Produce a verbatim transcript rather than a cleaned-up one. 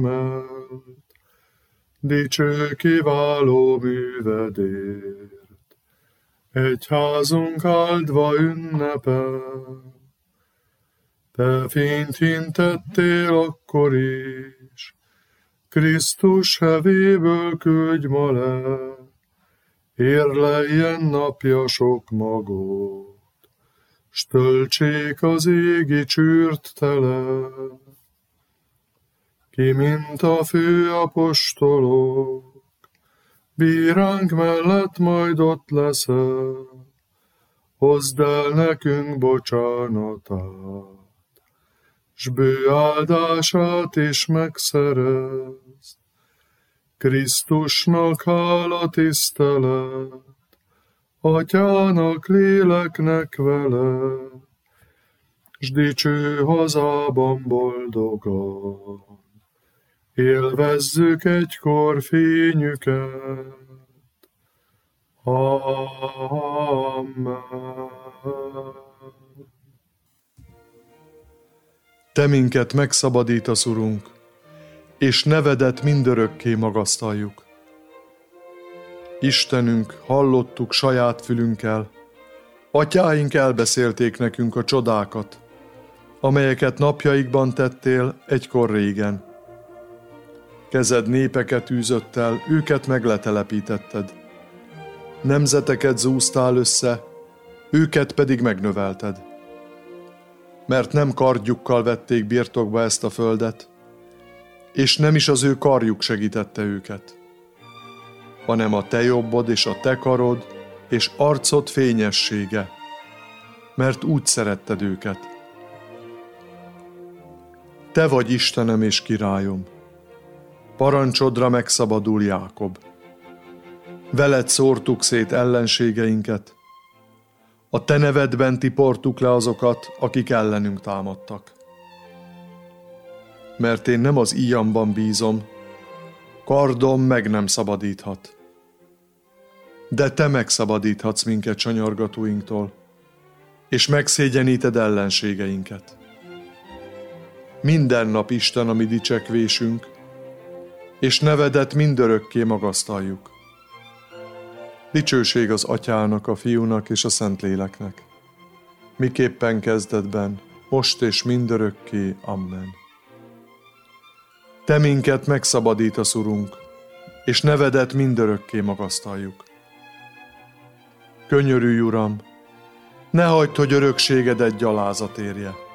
dicső kiváló művedért. Egyházunk áldva ünnepel, te fényt hintettél akkor is, Krisztus hevéből küldj ma le, érleljen napja sok magot, s töltsék az égi csűrt tele. Ki, mint a főapostolok, bíránk mellett majd ott leszel, hozd el nekünk bocsánatát, s bő áldását is megszerezd. Krisztusnak hála tisztelet, Atyának, Léleknek vele, s dicső hazában boldogan élvezzük egykor fényüket. Amen. Te minket megszabadítasz, Urunk, és nevedet mindörökké magasztaljuk. Istenünk, hallottuk saját fülünkkel, atyáink elbeszélték nekünk a csodákat, amelyeket napjaikban tettél egykor régen. Kezed népeket űzött el, őket megletelepítetted. Nemzeteket zúztál össze, őket pedig megnövelted. Mert nem kardjukkal vették birtokba ezt a földet, és nem is az ő karjuk segítette őket, hanem a te jobbod és a te karod és arcod fényessége, mert úgy szeretted őket. Te vagy Istenem és királyom, parancsodra megszabadul Jákob. Veled szórtuk szét ellenségeinket, a te nevedben tiportuk le azokat, akik ellenünk támadtak. Mert én nem az íjamban bízom, kardom meg nem szabadíthat. De te megszabadíthatsz minket sanyargatóinktól, és megszégyeníted ellenségeinket. Minden nap Isten a mi dicsekvésünk, és nevedet mindörökké magasztaljuk. Dicsőség az Atyának, a Fiúnak és a Szentléleknek, miképpen kezdetben, most és mindörökké. Amen. Te minket megszabadítasz, Urunk, és nevedet mindörökké magasztaljuk. Könyörülj, Uram, ne hagyd, hogy örökségedet gyalázat érje.